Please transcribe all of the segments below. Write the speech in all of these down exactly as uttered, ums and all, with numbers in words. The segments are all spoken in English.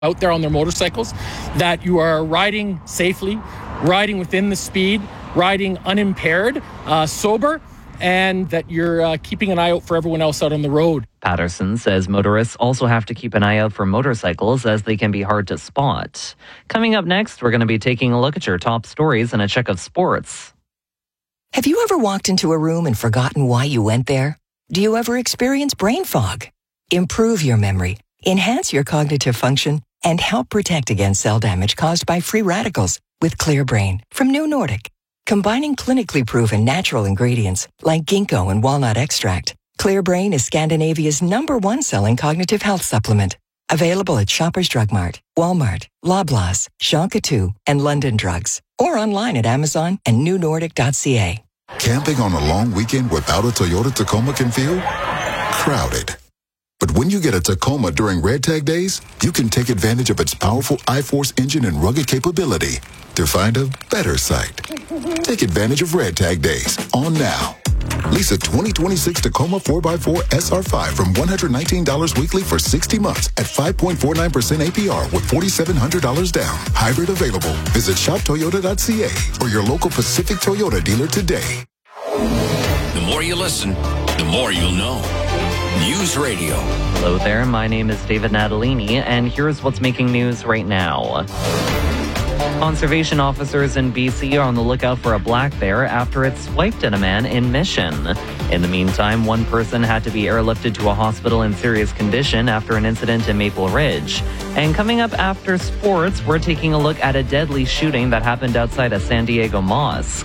out there on their motorcycles, that you are riding safely, riding within the speed, riding unimpaired, uh, sober, and that you're uh, keeping an eye out for everyone else out on the road. Patterson says motorists also have to keep an eye out for motorcycles as they can be hard to spot. Coming up next, we're going to be taking a look at your top stories and a check of sports. Have you ever walked into a room and forgotten why you went there? Do you ever experience brain fog? Improve your memory, enhance your cognitive function, and help protect against cell damage caused by free radicals with Clear Brain from New Nordic. Combining clinically proven natural ingredients like ginkgo and walnut extract, Clear Brain is Scandinavia's number one selling cognitive health supplement. Available at Shoppers Drug Mart, Walmart, Loblaws, Shonka two, and London Drugs. Or online at Amazon and new nordic dot c a. Camping on a long weekend without a Toyota Tacoma can feel crowded. But when you get a Tacoma during Red Tag Days, you can take advantage of its powerful iForce engine and rugged capability to find a better site. Take advantage of Red Tag Days on now. Lease a twenty twenty-six Tacoma four by four S R five from one hundred nineteen dollars weekly for sixty months at five point four nine percent A P R with four thousand seven hundred dollars down. Hybrid available. Visit shop toyota dot c a or your local Pacific Toyota dealer today. The more you listen, the more you'll know. News Radio. Hello there, my name is David Natalini, and here's what's making news right now. Conservation officers in B C are on the lookout for a black bear after it swiped at a man in Mission. In the meantime, one person had to be airlifted to a hospital in serious condition after an incident in Maple Ridge. And coming up after sports, we're taking a look at a deadly shooting that happened outside a San Diego mosque.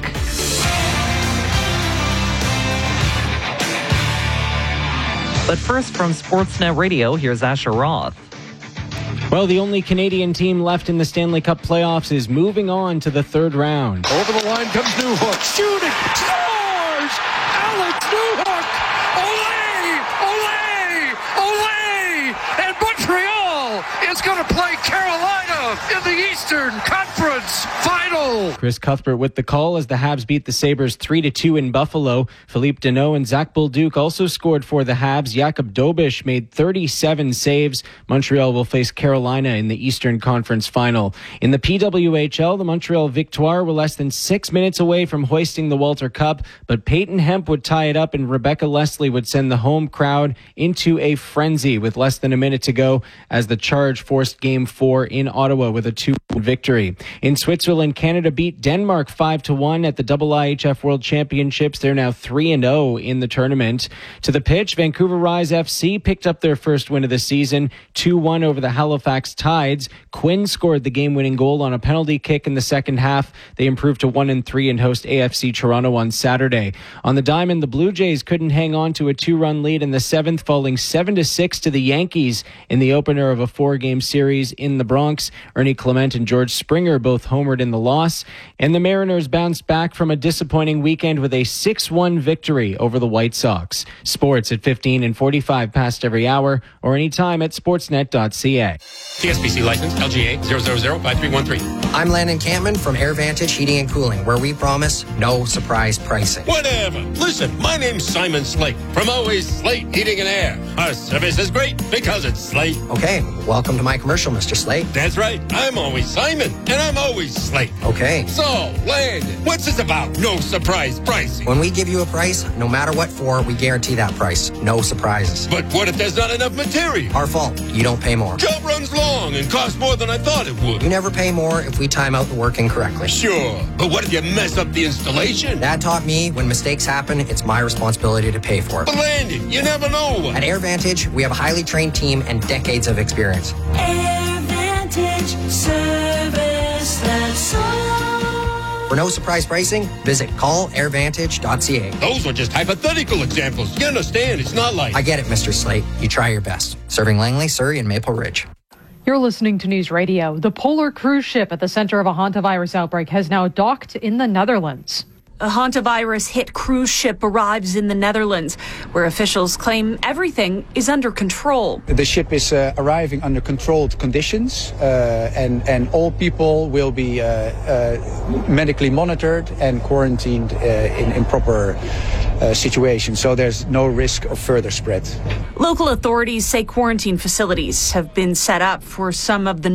But first, from Sportsnet Radio, here's Asher Roth. Well, the only Canadian team left in the Stanley Cup playoffs is moving on to the third round. Over the line comes Newhook. Shooting. Scores! Alex Newhook! Olé! Olé! Olé! And Montreal is going to play Carolina in the Eastern Conference Final. Chris Cuthbert with the call as the Habs beat the Sabres three to two in Buffalo. Philippe Deneau and Zach Bolduc also scored for the Habs. Jakub Dobish made thirty-seven saves. Montreal will face Carolina in the Eastern Conference Final. In the P W H L, the Montreal Victoire were less than six minutes away from hoisting the Walter Cup, but Peyton Hemp would tie it up and Rebecca Leslie would send the home crowd into a frenzy with less than a minute to go as the Charge forced Game four in Ottawa with a two one victory. In Switzerland, Canada beat Denmark five to one at the double I H F World Championships. They're now three and oh in the tournament. To the pitch, Vancouver Rise F C picked up their first win of the season, two one over the Halifax Tides. Quinn scored the game-winning goal on a penalty kick in the second half. They improved to one and three and host A F C Toronto on Saturday. On the diamond, the Blue Jays couldn't hang on to a two-run lead in the seventh, falling seven to six to the Yankees in the opener of a four-game series in the Bronx. Ernie Clement and George Springer both homered in the loss, and the Mariners bounced back from a disappointing weekend with a six one victory over the White Sox. Sports at fifteen and forty-five past every hour, or anytime at sportsnet dot c a. T S P C license L G A zero zero zero five three one three. I'm Landon Campman from AirVantage Heating and Cooling, where we promise no surprise pricing. Whatever. Listen, my name's Simon Slate from Always Slate Heating and Air. Our service is great because it's Slate. Okay, welcome to my commercial, Mister Slate. That's right. I'm always Simon, and I'm always Slate. Okay. So, Landon, what's this about? No surprise pricing. When we give you a price, no matter what for, we guarantee that price. No surprises. But what if there's not enough material? Our fault. You don't pay more. Job runs long and costs more than I thought it would. You never pay more if we time out the work incorrectly. Sure, but what if you mess up the installation? That taught me when mistakes happen, it's my responsibility to pay for it. But Landon, you never know. At AirVantage, we have a highly trained team and decades of experience. AirVantage service that's all. For no surprise pricing, visit call air vantage dot c a. Those were just hypothetical examples. You understand, it's not like... I get it, Mister Slate. You try your best. Serving Langley, Surrey, and Maple Ridge. You're listening to News Radio. The polar cruise ship at the center of a hantavirus outbreak has now docked in the Netherlands. A hantavirus-hit cruise ship arrives in the Netherlands, where officials claim everything is under control. The ship is uh, arriving under controlled conditions, uh, and, and all people will be uh, uh, medically monitored and quarantined uh, in, in proper uh, situation, so there's no risk of further spread. Local authorities say quarantine facilities have been set up for some of the